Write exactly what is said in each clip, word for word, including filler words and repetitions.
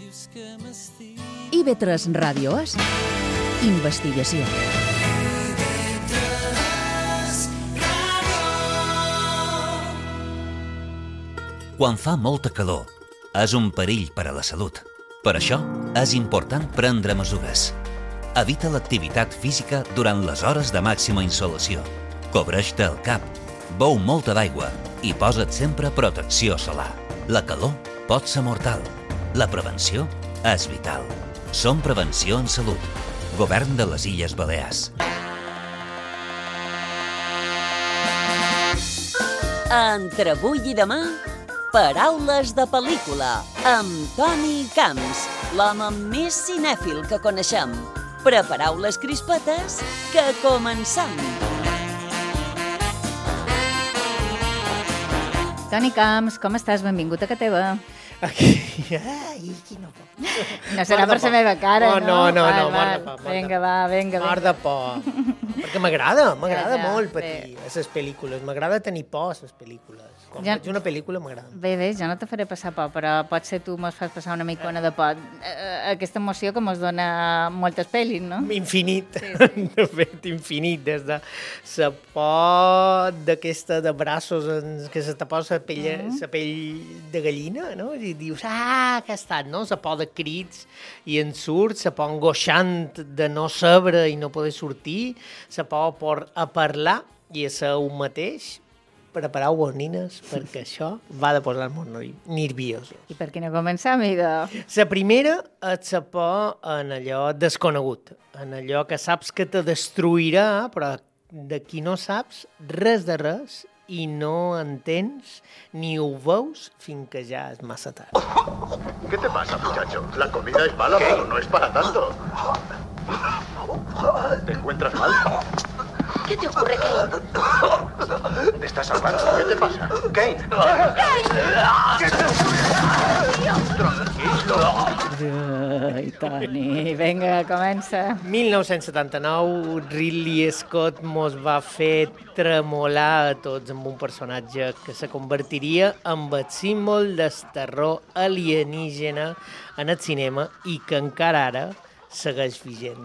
I ve tres Ràdio és investigació. Quan fa molta calor, és un perill per a la salut. Per això, és important prendre mesures. Evita l'activitat física durant les hores de màxima insolació. Cobreix-te el cap, beu molta d'aigua i posa't sempre protecció solar. La calor pot ser mortal. La prevenció és vital. Som Prevenció en Salut. Govern de les Illes Balears. Entre avui i demà, paraules de pel·lícula, amb Toni Camps, l'home més cinèfil que coneixem. Prepareu les crispetes, que comencem! Toni Camps, com estàs? Benvingut a casa teva. Aquí, ai, quina por. No serà per la meva cara, no? No, no, no, mort de por. Vinga, va, vinga, vinga. Mort de por. Perquè m'agrada, m'agrada Ja, ja, molt bé. patir a les pel·lícules. M'agrada tenir por a les pel·lícules. Quan Ja- veig una pel·lícula m'agrada. Bé, bé, jo no te faré passar por, però potser tu mos fas passar una micona de por. Eh, Aquesta emoció que mos dona moltes pel·lis, no? Infinit, Sí, sí. de fet, infinit, des de la por d'aquesta de braços en què se te posa la pell, Mm. la pell de gallina, no? I dius, ah, que ha estat, no? La por de crits i en surt, la por angoixant de no saber i no poder sortir, la por por a parlar i a ser un mateix. Prepareu-vos, nines, perquè això va de posar-nos nerviosos. I per què no començar, amiga? La primera és la por en allò desconegut, en allò que saps que te destruirà, però de qui no saps res de res i no entens ni ho veus fins que ja és massa tard. ¿Qué te pasa, muchacho? La comida es mala, pero no es para tanto. ¿Te encuentras mal? ¿Qué te ocurre, Kane? ¿Te estás salvando? ¿Qué te pasa? Kane. Ai, Toni, vinga, comença. mil nou-cents setanta-nou, Ridley Scott mos va fer tremolar a tots amb un personatge que se convertiria en el símbol del terror alienígena en el cinema i que encara ara segueix vigent.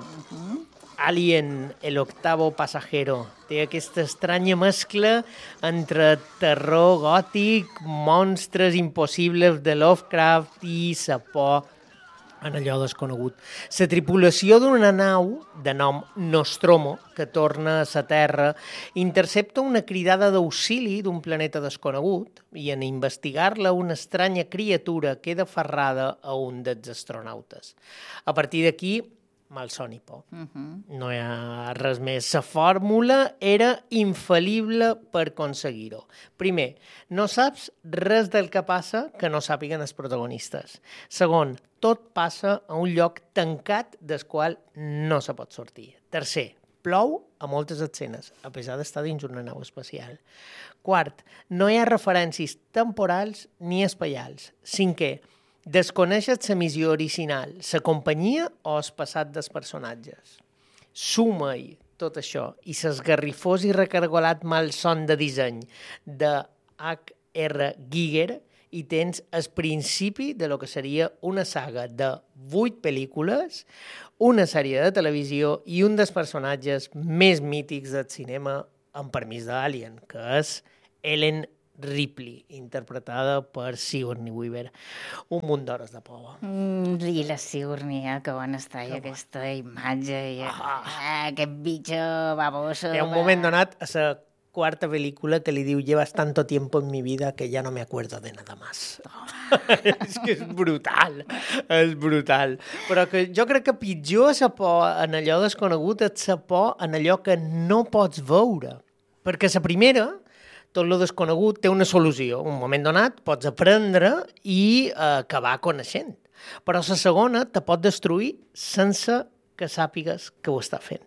Alien, el octavo pasajero, té aquesta estranya mescla entre terror gòtic, monstres impossibles de Lovecraft i la por en allò desconegut. La tripulació d'una nau de nom Nostromo, que torna a la Terra, intercepta una cridada d'auxili d'un planeta desconegut i en investigar-la una estranya criatura queda aferrada a un dels astronautes. A partir d'aquí, malson i por. No hi ha res més. La fórmula era infal·lible per aconseguir-ho. Primer, no saps res del que passa que no sàpiguen els protagonistes. Segon, tot passa a un lloc tancat del qual no se pot sortir. Tercer, plou a moltes escenes, a pesar d'estar dins una nau espacial. Quart, no hi ha referències temporals ni espaials. Cinquè, desconeixes la missió original, la companyia o el passat dels personatges. Suma-hi tot això i l'esgarrifós i recargolat malson de disseny de H R Giger i tens el principi de lo que seria una saga de vuit pel·lícules, una sèrie de televisió i un dels personatges més mítics del cinema amb permís d'Alien, que és Ellen Ripley, interpretada per Sigourney Weaver. Un munt d'hores de por. Mm, I la Sigourney, que bona està, i aquesta imatge, i ah, aquest bitxo baboso. Hi ha un moment donat a la quarta pel·lícula que li diu llevas tanto tiempo en mi vida que ya no me acuerdo de nada más. És que és brutal, és brutal. Però que jo crec que pitjor és la por en allò desconegut, és la por en allò que no pots veure. Perquè la primera, tot lo desconegut té una solució. Un moment donat pots aprendre i eh, acabar coneixent. Però la segona te pot destruir sense que sàpigues que ho està fent.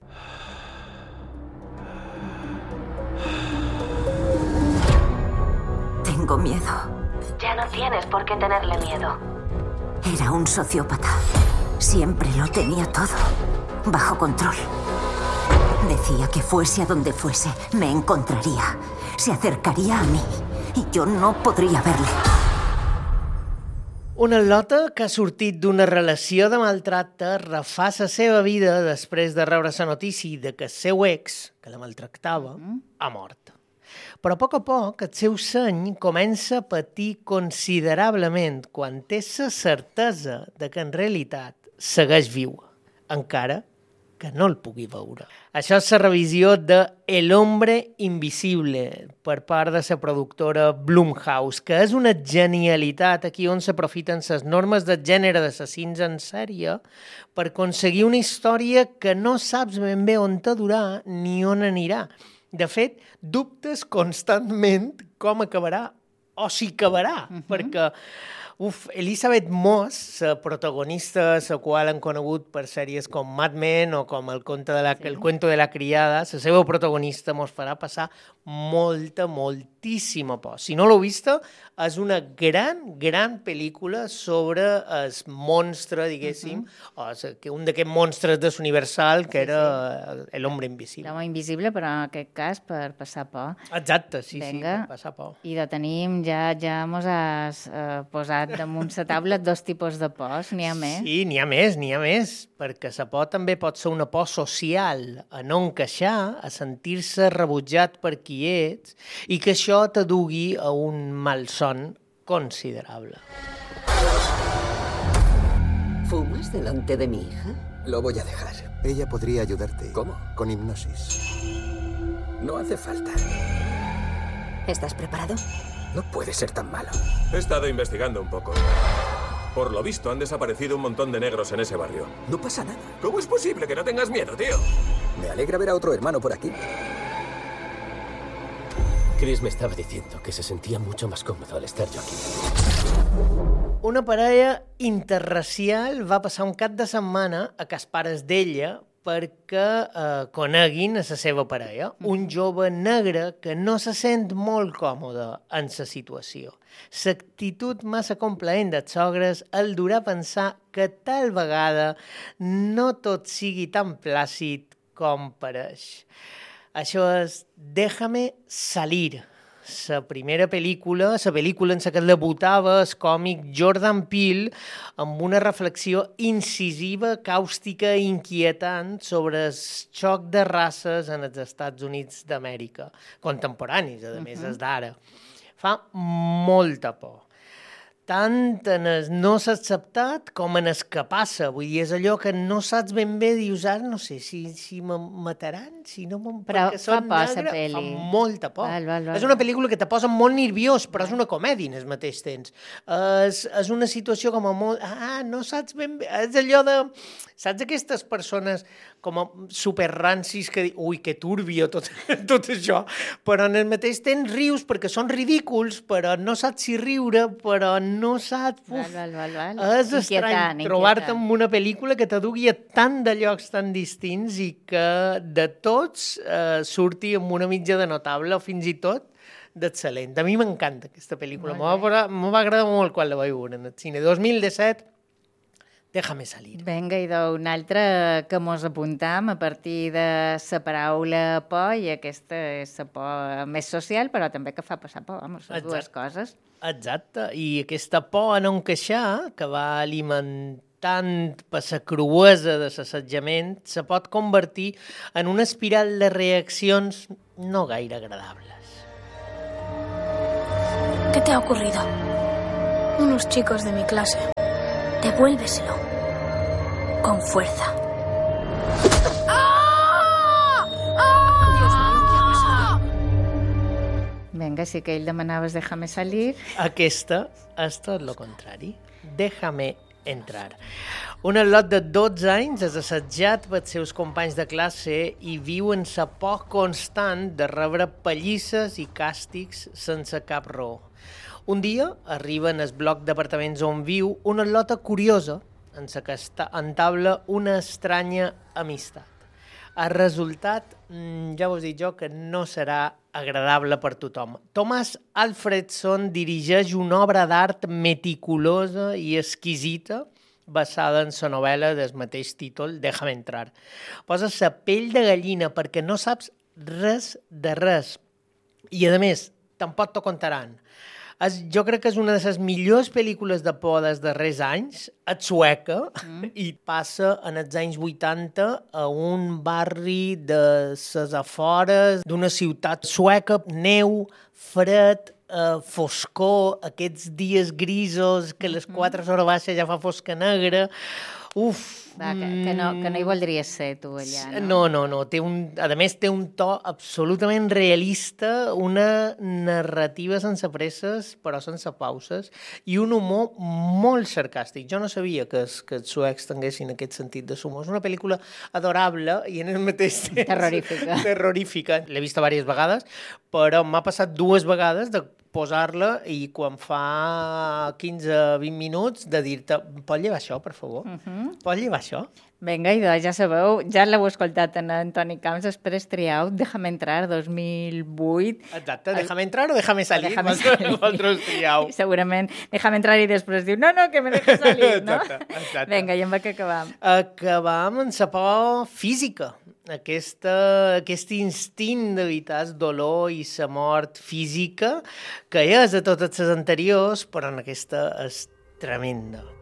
Tengo miedo. Ya no tienes por qué tenerle miedo. Era un sociópata. Siempre lo tenía todo bajo control. Decía que fuese a donde fuese, me encontraría. Se acercaría a mí y yo no podría verle. Una al·lota que ha sortit d'una relació de maltracte refà la seva vida després de rebre la notícia de que el seu ex, que la maltractava, ha mort. Però a poc a poc el seu seny comença a patir considerablement quan té la certesa de que en realitat segueix viu, encara que no el pugui veure. Això és la revisió de El hombre invisible per part de la productora Blumhouse, que és una genialitat aquí on s'aprofiten les normes de gènere d'assassins en sèrie per aconseguir una història que no saps ben bé on te durà ni on anirà. De fet, dubtes constantment com acabarà o si acabarà, uh-huh. perquè uf, Elizabeth Moss, la protagonista, la qual han conegut per sèries com Mad Men o com El, conte de la, sí. el cuento de la criada, la seva protagonista mos farà passar molta, moltíssima por. Si no l'heu vista, és una gran, gran pel·lícula sobre el monstre, diguéssim, uh-huh. o sigui, un d'aquests monstres de l'Universal, que sí, era sí. l'hombre invisible. L'home invisible, però en aquest cas per passar por. Exacte, sí, Venga. sí, per passar por. I de tenim, ja, ja mos has eh, posat damunt la taula dos tipus de pors, n'hi ha més? Sí, n'hi ha més, n'hi ha més, perquè la por també pot ser una por social, a no encaixar, a sentir-se rebutjat per qui ets, i que això t'adugui a un malson considerable. ¿Fumas delante de mi hija? Lo voy a dejar. Ella podría ayudarte. ¿Cómo? Con hipnosis. No hace falta. ¿Estás preparado? No puede ser tan malo. He estado investigando un poco. Por lo visto, han desaparecido un montón de negros en ese barrio. No pasa nada. ¿Cómo es posible que no tengas miedo, tío? Me alegra ver a otro hermano por aquí. Chris me estaba diciendo que se sentía mucho más cómodo al estar yo aquí. Una parella interracial va passar un cap de setmana a cas pares d'ella perquè eh, coneguin a la seva parella, un jove negre que no se sent molt còmode en la situació. L'actitud massa complaent dels sogres el durà a pensar que tal vegada no tot sigui tan plàcid com pareix. Això és Déjame salir, la primera pel·lícula, la pel·lícula en què debutava el còmic Jordan Peele amb una reflexió incisiva, càustica i inquietant sobre el xoc de races en els Estats Units d'Amèrica, contemporanis, a més, uh-huh. és d'ara. Fa molta por. Tant en el no s'ha acceptat com en el que passa. Vull dir, és allò que no saps ben bé, dius, ara no sé, si, si me mataran, si no me'n... Però perquè fa són por, negre, la pel·li. Fa molta por. Val, val, val. És una pel·lícula que te posa molt nerviós, però és una comèdia en el mateix temps. És, és una situació com a molt... Ah, no saps ben bé... És allò de... Saps aquestes persones com a superrancis que diuen ui, que turbio tot, tot això, però en el mateix temps rius perquè són ridículs, però no saps si riure, però no saps... Uf, val, val, val. És estrany trobar-te en una pel·lícula que t'adugui a tant de llocs tan distints i que de tots eh, surti amb una mitja de notable o fins i tot d'excel·lent. A mi m'encanta aquesta pel·lícula, m'ho va, va agradar molt quan la vaig veure en el cine. dos mil disset, Déjame salir. Vinga, i d'un altre que mos apuntam a partir de la paraula por, i aquesta és la por més social, però també que fa passar por, vamos, les dues coses. Exacte, i aquesta por a no encaixar, que va alimentant per la cruesa de l'assetjament, se pot convertir en una espiral de reaccions no gaire agradables. ¿Qué te ha ocurrido? Unos chicos de mi clase. Devuélveselo. Con fuerza. ¡Ah! ¡Ah! Dios mío, ¿qué ha pasado? Vinga, sí que ell demanaves Déjame salir. Aquesta és tot el contrari. Déjame entrar. Un al·lot de dotze anys és assetjat pels seus companys de classe i viu en la por constant de rebre pallisses i càstigs sense cap raó. Un dia arriba en el bloc d'apartaments on viu una al·lota curiosa en la que entabla una estranya amistat. El resultat, ja vos dic jo, que no serà agradable per tothom. Thomas Alfredson dirigeix una obra d'art meticulosa i exquisita basada en la novel·la del mateix títol, Déjame entrar. Posa la pell de gallina perquè no saps res de res. I, a més, tampoc t'ho contaran. És, jo crec que és una de les millors pel·lícules de por dels darrers anys, és sueca, mm. i passa en els anys vuitanta a un barri de les afores d'una ciutat sueca, neu, fred, eh, foscor, aquests dies grisos, que a les quatre hores baixa ja fa fosca negra. Uf! Va, que, que, no, que no hi voldries ser, tu, allà, no? No, no, no. Té un, a més, té un to absolutament realista, una narrativa sense presses, però sense pauses, i un humor molt sarcàstic. Jo no sabia que, es, que els suecs tinguessin aquest sentit de humor. És una pel·lícula adorable i en el mateix temps... Terrorífica. Terrorífica. L'he vista diverses vegades, però m'ha passat dues vegades de posar-la i quan fa quinze a vint minuts de dir-te, pot llevar això, per favor? Uh-huh. Pot llevar això? Vinga, idò, ja sabeu, ja l'heu escoltat en Antoni Camps, després triau Déjame entrar, dos mil vuit. Exacte, Déjame entrar o Déjame salir? Déjame salir. Vosaltres triau. Segurament, Déjame entrar i després diu, no, no, que me dejes salir, no? Exacte, exacte. Vinga, i amb què acabam? Acabam amb la por física. Aquesta, aquest instint d'evitar el dolor i la mort física que és a totes les anteriors, però en aquesta és tremenda.